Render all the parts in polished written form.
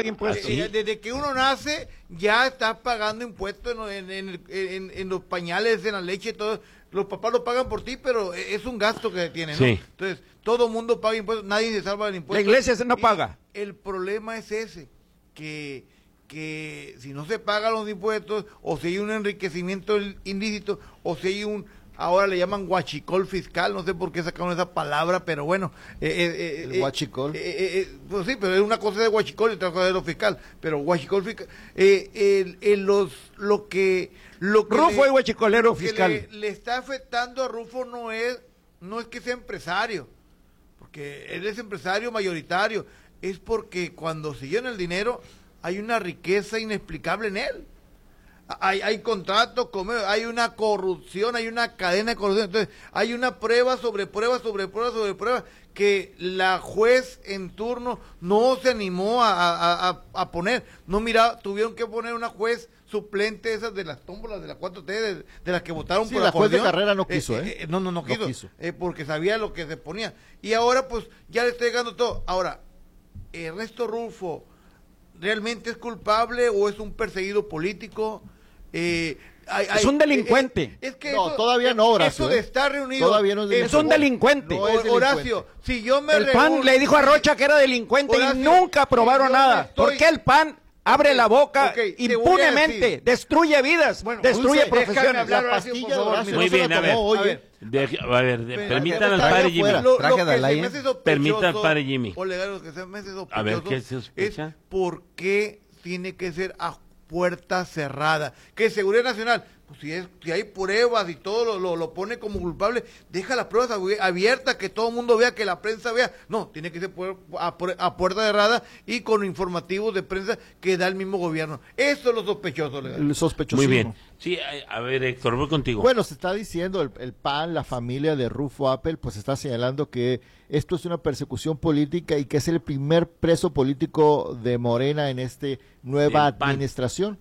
pague impuestos. Desde que uno nace, ya estás pagando impuestos en los pañales, en la leche, todo. Los papás lo pagan por ti, pero es un gasto que tienen, ¿no? Sí. Entonces, todo el mundo paga impuestos, nadie se salva del impuesto. La iglesia no paga. El problema es ese, que si no se pagan los impuestos, o si hay un enriquecimiento ilícito, o si hay ahora le llaman huachicol fiscal, no sé por qué sacaron esa palabra, pero bueno. El huachicol. Pues sí, pero es una cosa de huachicol y otra cosa de lo fiscal, pero huachicol fiscal. Rufo es huachicolero fiscal. Le está afectando a Rufo no es que sea empresario, porque él es empresario mayoritario, es porque cuando se llena el dinero hay una riqueza inexplicable en él. Hay contratos, hay una corrupción, hay una cadena de corrupción. Entonces, hay una prueba sobre prueba sobre prueba sobre prueba que la juez en turno no se animó a poner. No, mira, tuvieron que poner una juez suplente, esas de las tómbolas de la 4T, de las que votaron sí, por la acordeón. juez de carrera no quiso, No quiso. Porque sabía lo que se ponía. Y ahora, pues, ya le está llegando todo. Ahora, Ernesto Rufo, ¿realmente es culpable o es un perseguido político? Es un delincuente. Es que no, todavía no, Horacio. Eso de estar reunido. Todavía no es un delincuente. No es delincuente. Horacio, si yo me el PAN le dijo a Rocha que era delincuente, Horacio, y nunca aprobaron nada. ¿Por qué el PAN abre la boca impunemente, destruye vidas, destruye profesiones? La pastilla de Horacio muy bien, a ver, permitan al padre Jimmy. Permita al padre Jimmy. A ver, ¿qué se sospecha? Es por qué tiene que ser a puerta cerrada. Que Seguridad Nacional, pues si hay pruebas y todo lo pone como culpable, deja las pruebas abiertas, que todo el mundo vea, que la prensa vea. No, tiene que ser a puerta cerrada y con informativos de prensa que da el mismo gobierno. Eso es lo sospechoso. El sospechosismo. Muy bien. Sí, a ver, Héctor, voy contigo. Bueno, se está diciendo, el PAN, la familia de Rufo Appel, pues está señalando que esto es una persecución política y que es el primer preso político de Morena en esta nueva administración.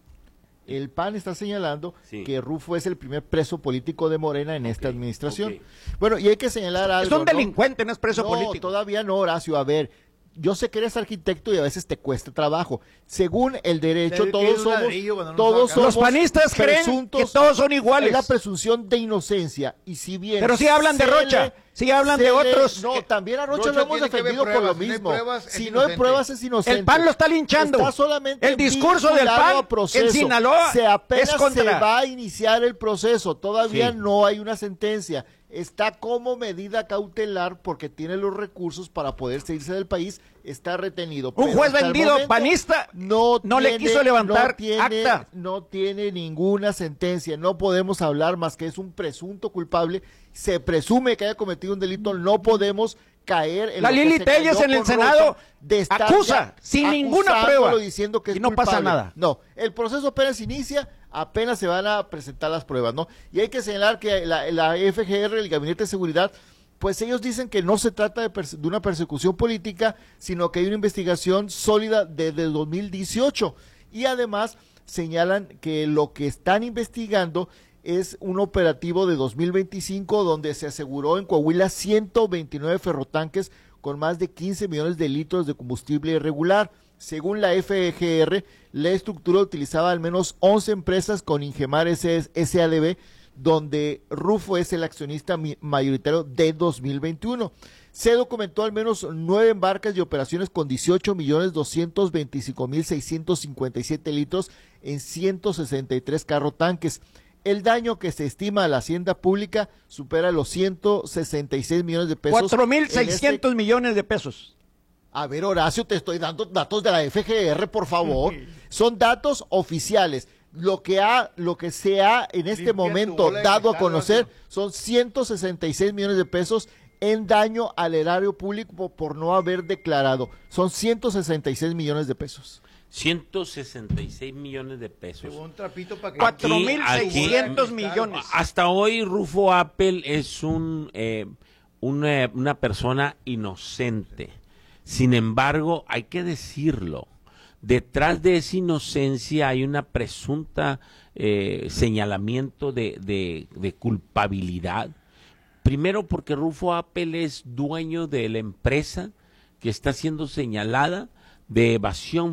El PAN está señalando que Rufo es el primer preso político de Morena en esta administración. Bueno, y hay que señalar algo. Es un delincuente, no es preso político. No, todavía no, Horacio. A ver, yo sé que eres arquitecto y a veces te cuesta trabajo. Según el derecho, todos somos los panistas creen que todos son iguales. Es la presunción de inocencia. Y si bien pero si hablan de Rocha, si hablan de otros. No, también a Rocha lo hemos defendido por lo mismo. Si no hay pruebas, es inocente. El PAN lo está linchando. Está solamente el discurso del PAN en Sinaloa apenas se va a iniciar el proceso. Todavía no hay una sentencia. Está como medida cautelar porque tiene los recursos para poder irse del país, está retenido. Un juez vendido panista no le quiso levantar acta. No tiene ninguna sentencia, no podemos hablar más que es un presunto culpable, se presume que haya cometido un delito, no podemos caer en la Lili Telles en el Senado acusa sin ninguna prueba diciendo que es y no culpable. Pasa nada. No, el proceso apenas inicia, apenas se van a presentar las pruebas, ¿no? Y hay que señalar que la FGR, el Gabinete de Seguridad, pues ellos dicen que no se trata de una persecución política, sino que hay una investigación sólida desde el 2018. Y además señalan que lo que están investigando es un operativo de 2025 donde se aseguró en Coahuila 129 ferrotanques con más de 15 millones de litros de combustible irregular. Según la FGR, la estructura utilizaba al menos 11 empresas con Ingemar SADB, donde Rufo es el accionista mayoritario de 2021. Se documentó al menos 9 embarques y operaciones con 18.225.657 litros en 163 carrotanques. El daño que se estima a la hacienda pública supera los 166 millones de pesos. 4.600 millones de pesos. A ver, Horacio, te estoy dando datos de la FGR, por favor. Son datos oficiales. Lo que se ha en este momento dado a conocer son 166 millones de pesos en daño al erario público por no haber declarado. Son 166 millones de pesos. 166 millones de pesos. Un trapito para que 4.600 millones. Hasta hoy Rufo Appel es una persona inocente. Sin embargo, hay que decirlo, detrás de esa inocencia hay una presunta señalamiento de culpabilidad. Primero porque Rufo Appel es dueño de la empresa que está siendo señalada de evasión